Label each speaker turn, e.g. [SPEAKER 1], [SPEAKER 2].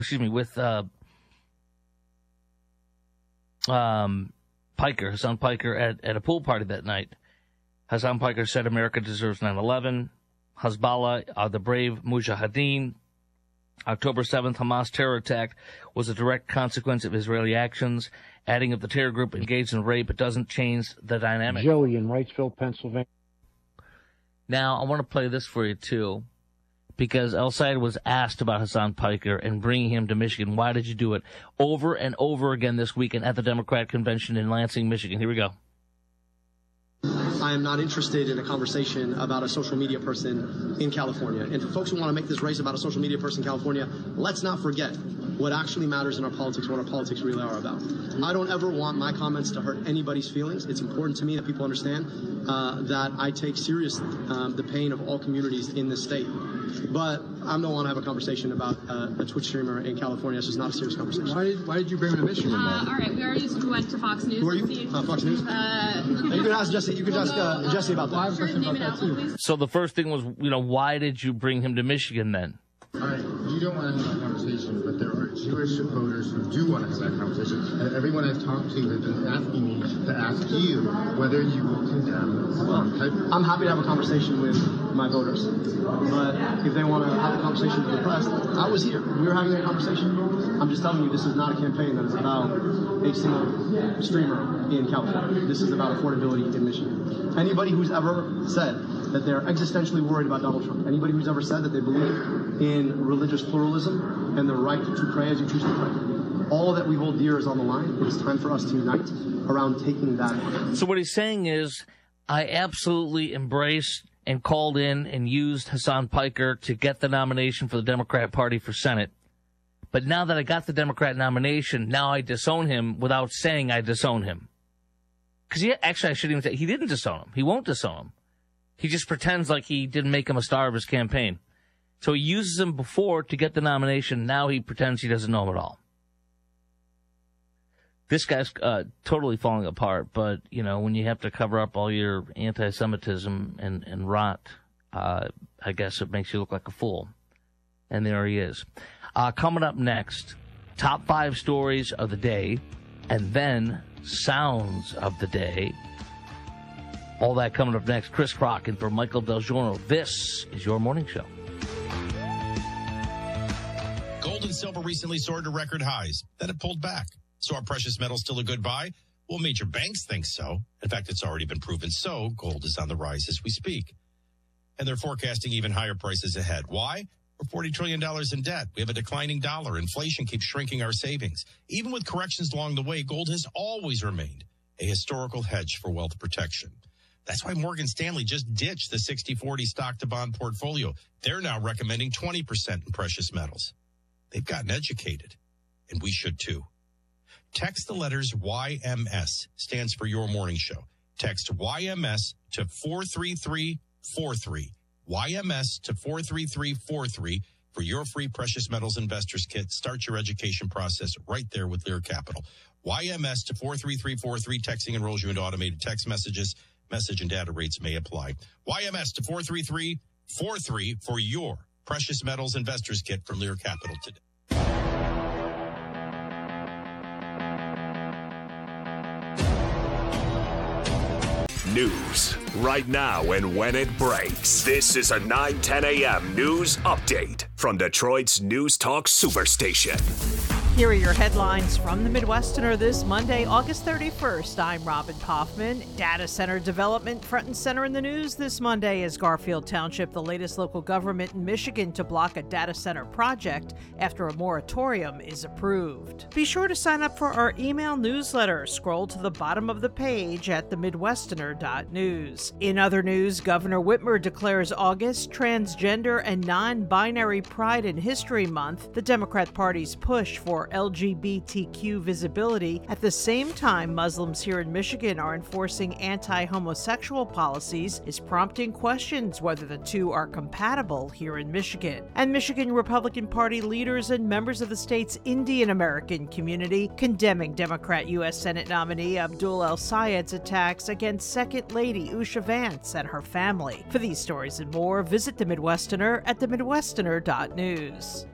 [SPEAKER 1] Piker, Hassan Piker, at a pool party that night. Hassan Piker said America deserves 9/11. Hezbollah, the brave Mujahideen. October 7th, Hamas terror attack was a direct consequence of Israeli actions. Adding of the terror group engaged in rape, it doesn't change the dynamic.
[SPEAKER 2] Joey in Wrightsville, Pennsylvania.
[SPEAKER 1] Now, I want to play this for you, too, because El Sayed was asked about Hassan Piker and bringing him to Michigan. Why did you do it? Over and over again this weekend at the Democrat convention in Lansing, Michigan. Here we go.
[SPEAKER 3] I am not interested in a conversation about a social media person in California. And for folks who want to make this race about a social media person in California, let's not forget what actually matters in our politics, what our politics really are about. I don't ever want my comments to hurt anybody's feelings. It's important to me that people understand that I take seriously the pain of all communities in this state. But I don't want to have a conversation about a Twitch streamer in California. It's just not a serious conversation.
[SPEAKER 4] Why did you bring him to Michigan?
[SPEAKER 5] All right, we already went to Fox News.
[SPEAKER 3] Who are you? Fox News? You can ask Jesse. You can ask Jesse about that.
[SPEAKER 4] I have a question about that too.
[SPEAKER 1] So the first thing was, why did you bring him to Michigan then?
[SPEAKER 4] All right, you don't want to have that conversation, but there are Jewish voters who do want to have that conversation. And everyone I've talked to has been asking me to ask you whether you will condemn some type of...
[SPEAKER 3] I'm happy to have a conversation with my voters, but if they want to have a conversation with the press, I was here. We were having a conversation. I'm just telling you, this is not a campaign that is about a single streamer in California. This is about affordability in Michigan. Anybody who's ever said that they're existentially worried about Donald Trump, anybody who's ever said that they believe in religious pluralism and the right to pray as you choose to pray, all that we hold dear is on the line. It is time for us to unite around taking that.
[SPEAKER 1] So what he's saying is, I absolutely embraced and called in and used Hassan Piker to get the nomination for the Democrat Party for Senate. But now that I got the Democrat nomination, now I disown him without saying I disown him. Because actually, I shouldn't even say, he didn't disown him. He won't disown him. He just pretends like he didn't make him a star of his campaign. So he uses him before to get the nomination. Now he pretends he doesn't know him at all. This guy's totally falling apart. But, when you have to cover up all your anti-Semitism and rot, I guess it makes you look like a fool. And there he is. Coming up next, top 5 stories of the day, and then sounds of the day. All that coming up next. Chris Crock and for Michael Del Giorno. This is your morning show.
[SPEAKER 6] Gold and silver recently soared to record highs. Then it pulled back. So are precious metals still a good buy? Well, major banks think so. In fact, it's already been proven so. Gold is on the rise as we speak. And they're forecasting even higher prices ahead. Why? We're $40 trillion in debt. We have a declining dollar. Inflation keeps shrinking our savings. Even with corrections along the way, gold has always remained a historical hedge for wealth protection. That's why Morgan Stanley just ditched the 60-40 stock-to-bond portfolio. They're now recommending 20% in precious metals. They've gotten educated, and we should too. Text the letters YMS, stands for Your Morning Show. Text YMS to 43343. YMS to 43343 for your free Precious Metals Investors Kit. Start your education process right there with Lear Capital. YMS to 43343. Texting enrolls you into automated text messages. Message and data rates may apply. YMS to 43343 for your Precious Metals Investors Kit from Lear Capital today.
[SPEAKER 7] News right now and when it breaks. This is a 9:10 a.m. news update from Detroit's News Talk Superstation.
[SPEAKER 8] Here are your headlines from the Midwesterner this Monday, August 31st. I'm Robin Kaufman. Data center development front and center in the news this Monday as Garfield Township, the latest local government in Michigan to block a data center project after a moratorium is approved. Be sure to sign up for our email newsletter. Scroll to the bottom of the page at themidwesterner.news. In other news, Governor Whitmer declares August Transgender and Non-Binary Pride and History Month, the Democrat Party's push for LGBTQ visibility. At the same time, Muslims here in Michigan are enforcing anti-homosexual policies, is prompting questions whether the two are compatible here in Michigan. And Michigan Republican Party leaders and members of the state's Indian American community condemning Democrat U.S. Senate nominee Abdul El-Sayed's attacks against Second Lady Usha Vance and her family. For these stories and more, visit The Midwesterner at themidwesterner.news.